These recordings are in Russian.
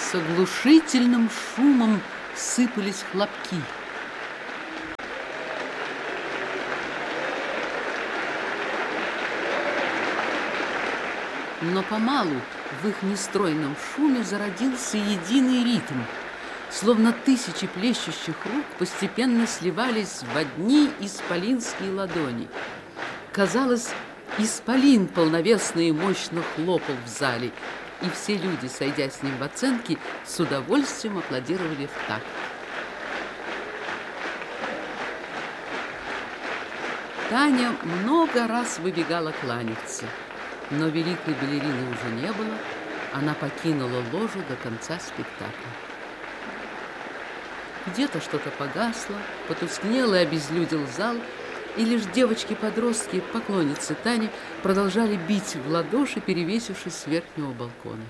С оглушительным шумом сыпались хлопки. Но помалу в их нестройном шуме зародился единый ритм, словно тысячи плещущих рук постепенно сливались в одни исполинские ладони. Казалось, исполин полновесно и мощно хлопал в зале, и все люди, сойдя с ним в оценке, с удовольствием аплодировали в такт. Таня много раз выбегала кланяться, но великой балерины уже не было, она покинула ложу до конца спектакля. Где-то что-то погасло, потускнело и обезлюдил зал, и лишь девочки-подростки, поклонницы Тани, продолжали бить в ладоши, перевесившись с верхнего балкона.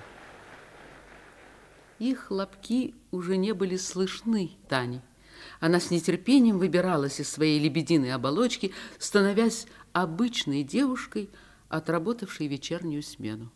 Их хлопки уже не были слышны Тане. Она с нетерпением выбиралась из своей лебединой оболочки, становясь обычной девушкой, отработавшей вечернюю смену.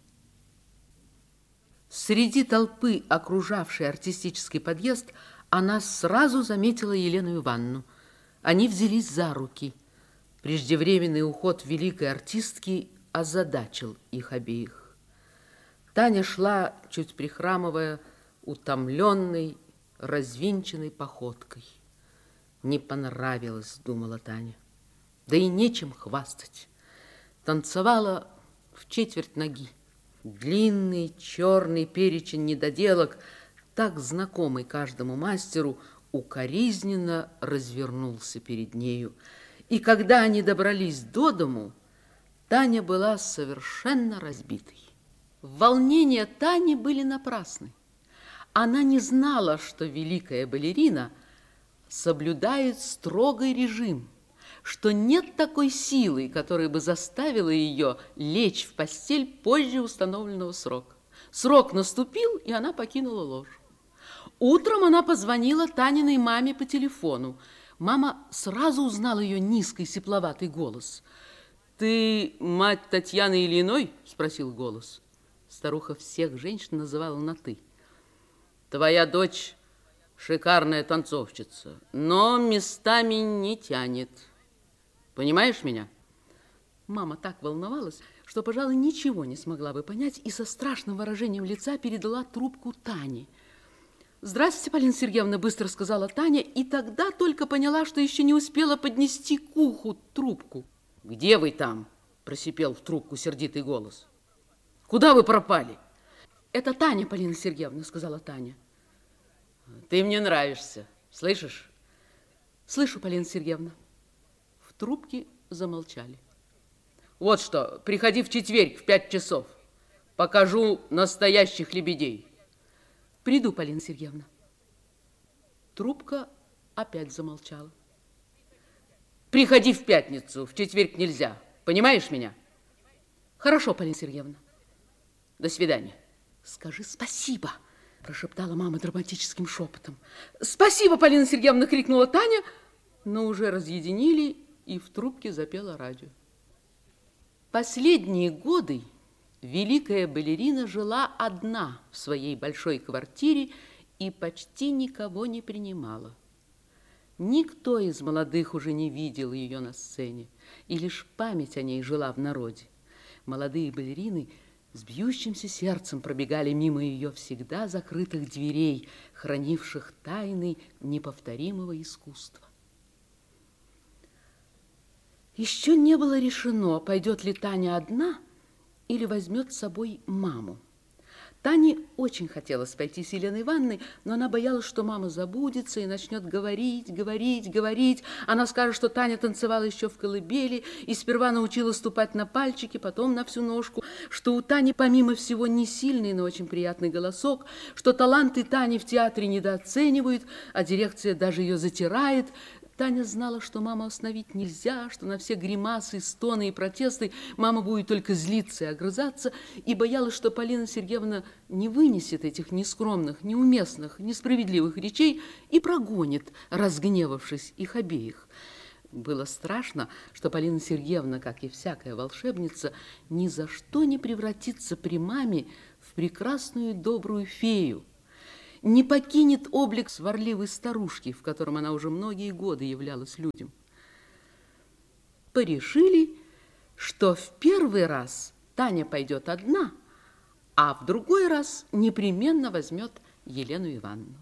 Среди толпы, окружавшей артистический подъезд, она сразу заметила Елену Ивановну. Они взялись за руки. Преждевременный уход великой артистки озадачил их обеих. Таня шла, чуть прихрамывая, утомленной, развинченной походкой. Не понравилось, думала Таня. Да и нечем хвастать. Танцевала в четверть ноги. Длинный черный перечень недоделок, так знакомый каждому мастеру, укоризненно развернулся перед нею. И когда они добрались до дому, Таня была совершенно разбитой. Волнения Тани были напрасны. Она не знала, что великая балерина соблюдает строгий режим, что нет такой силы, которая бы заставила ее лечь в постель позже установленного срока. Срок наступил, и она покинула ложу. Утром она позвонила Таниной маме по телефону. Мама сразу узнала ее низкий, сипловатый голос. «Ты мать Татьяны Ильиной?» – спросил голос. Старуха всех женщин называла на «ты». «Твоя дочь шикарная танцовщица, но местами не тянет. Понимаешь меня?» Мама так волновалась, что, пожалуй, ничего не смогла бы понять и со страшным выражением лица передала трубку Тане. «Здравствуйте, Полина Сергеевна», – быстро сказала Таня, и тогда только поняла, что еще не успела поднести к уху трубку. «Где вы там?» – просипел в трубку сердитый голос. «Куда вы пропали?» «Это Таня, Полина Сергеевна», – сказала Таня. «Ты мне нравишься, слышишь?» «Слышу, Полина Сергеевна». В трубке замолчали. «Вот что, приходи в четверг в 5 часов. Покажу настоящих лебедей». «Приду, Полина Сергеевна». Трубка опять замолчала. «Приходи в пятницу, в четверг нельзя. Понимаешь меня?» «Хорошо, Полина Сергеевна». «До свидания». «Скажи спасибо», прошептала мама драматическим шепотом. «Спасибо, Полина Сергеевна!» крикнула Таня, но уже разъединили, и в трубке запело радио. Последние годы великая балерина жила одна в своей большой квартире и почти никого не принимала. Никто из молодых уже не видел ее на сцене, и лишь память о ней жила в народе. Молодые балерины с бьющимся сердцем пробегали мимо ее всегда закрытых дверей, хранивших тайны неповторимого искусства. Еще не было решено, пойдет ли Таня одна или возьмет с собой маму. Тане очень хотелось пойти с Еленой Ивановной, но она боялась, что мама забудется и начнет говорить. Она скажет, что Таня танцевала еще в колыбели и сперва научилась ступать на пальчики, потом на всю ножку, что у Тани, помимо всего, не сильный, но очень приятный голосок, что таланты Тани в театре недооценивают, а дирекция даже ее затирает. Таня знала, что маму остановить нельзя, что на все гримасы, стоны и протесты мама будет только злиться и огрызаться, и боялась, что Полина Сергеевна не вынесет этих нескромных, неуместных, несправедливых речей и прогонит, разгневавшись их обеих. Было страшно, что Полина Сергеевна, как и всякая волшебница, ни за что не превратится при маме в прекрасную добрую фею. не покинет облик сварливой старушки, в котором она уже многие годы являлась людям. Порешили, что в первый раз Таня пойдет одна, а в другой раз непременно возьмет Елену Ивановну.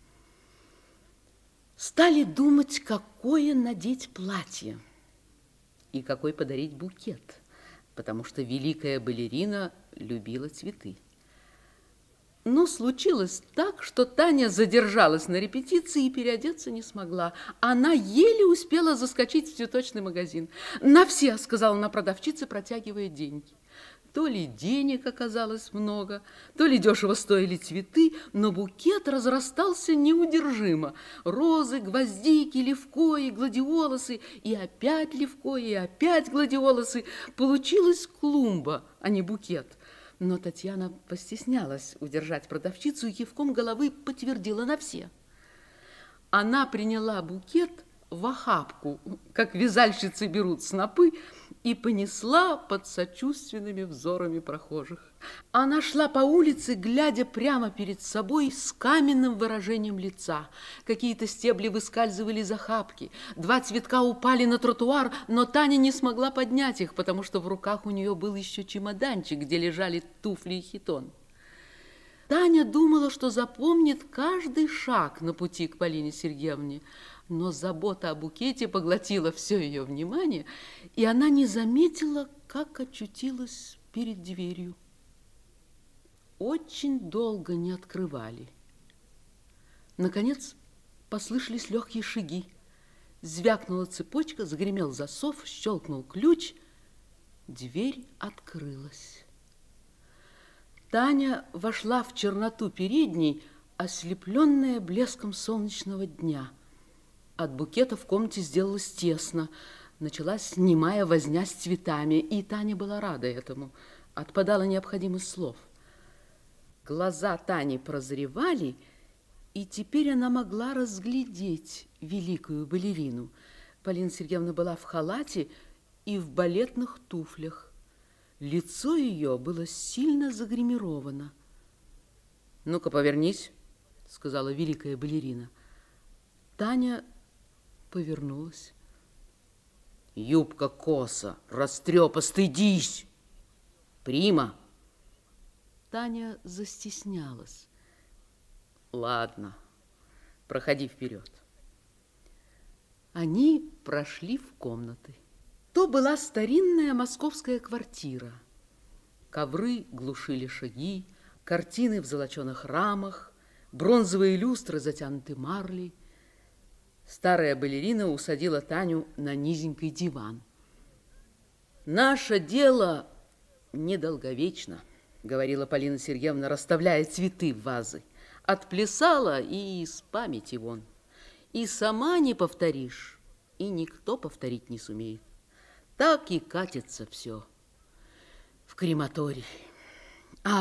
Стали думать, какое надеть платье и какой подарить букет, потому что великая балерина любила цветы. Но случилось так, что Таня задержалась на репетиции и переодеться не смогла. Она еле успела заскочить в цветочный магазин. «На все», — сказала она продавщице, протягивая деньги. То ли денег оказалось много, то ли дешево стоили цветы, но букет разрастался неудержимо. Розы, гвоздики, левкои, гладиолусы, и опять левкои, и опять гладиолусы. Получилась клумба, а не букет. Но Татьяна постеснялась удержать продавщицу и кивком головы подтвердила на все. Она приняла букет в охапку, как вязальщицы берут снопы, и понесла под сочувственными взорами прохожих. Она шла по улице, глядя прямо перед собой с каменным выражением лица. Какие-то стебли выскальзывали из охапки, 2 цветка упали на тротуар, но Таня не смогла поднять их, потому что в руках у нее был еще чемоданчик, где лежали туфли и хитон. Таня думала, что запомнит каждый шаг на пути к Полине Сергеевне, но забота о букете поглотила все ее внимание, и она не заметила, как очутилась перед дверью. Очень долго не открывали. Наконец послышались легкие шаги. Звякнула цепочка, загремел засов, щелкнул ключ. Дверь открылась. Таня вошла в черноту передней, ослепленная блеском солнечного дня. От букета в комнате сделалось тесно. Началась немая возня с цветами, и Таня была рада этому. Отпадала необходимость слов. Глаза Тани прозревали, и теперь она могла разглядеть великую балерину. Полина Сергеевна была в халате и в балетных туфлях. Лицо ее было сильно загримировано. «Ну-ка, повернись», — сказала великая балерина. Таня повернулась. «Юбка косо, растрепа, стыдись! Прима!» Таня застеснялась. «Ладно, проходи вперед». Они прошли в комнаты. То была старинная московская квартира. Ковры глушили шаги, картины в золоченых рамах, бронзовые люстры затянуты марлей. Старая балерина усадила Таню на низенький диван. «Наше дело недолговечно», — говорила Полина Сергеевна, расставляя цветы в вазы. «Отплясала и из памяти вон. И сама не повторишь, и никто повторить не сумеет. Так и катится все в крематорий. А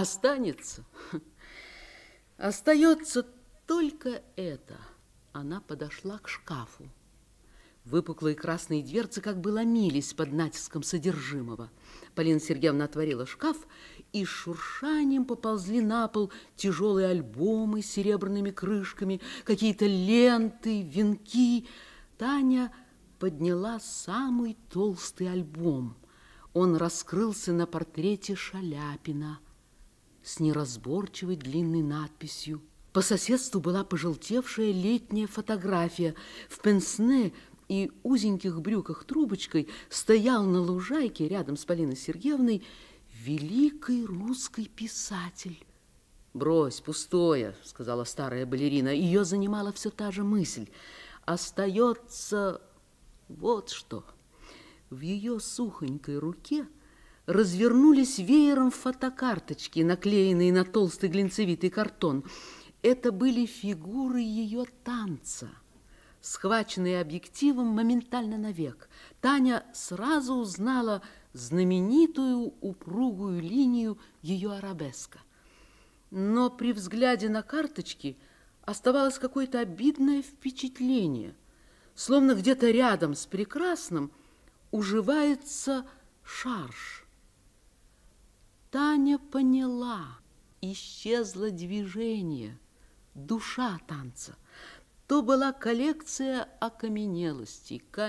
остается только это». Она подошла к шкафу. Выпуклые красные дверцы как бы ломились под натиском содержимого. Полина Сергеевна отворила шкаф, и с шуршанием поползли на пол тяжелые альбомы с серебряными крышками, какие-то ленты, венки. Таня подняла самый толстый альбом. Он раскрылся на портрете Шаляпина с неразборчивой длинной надписью. По соседству была пожелтевшая летняя фотография. В пенсне и узеньких брюках трубочкой стоял на лужайке рядом с Полиной Сергеевной великий русский писатель. «Брось, пустое», — сказала старая балерина. Ее занимала все та же мысль. Остается вот что. В ее сухонькой руке развернулись веером фотокарточки, наклеенные на толстый глинцевитый картон. Это были фигуры ее танца, схваченные объективом моментально навек. Таня сразу узнала знаменитую упругую линию ее арабеска. Но при взгляде на карточки оставалось какое-то обидное впечатление, словно где-то рядом с прекрасным уживается шарж. Таня поняла, исчезло движение, душа танца. То была коллекция окаменелостей,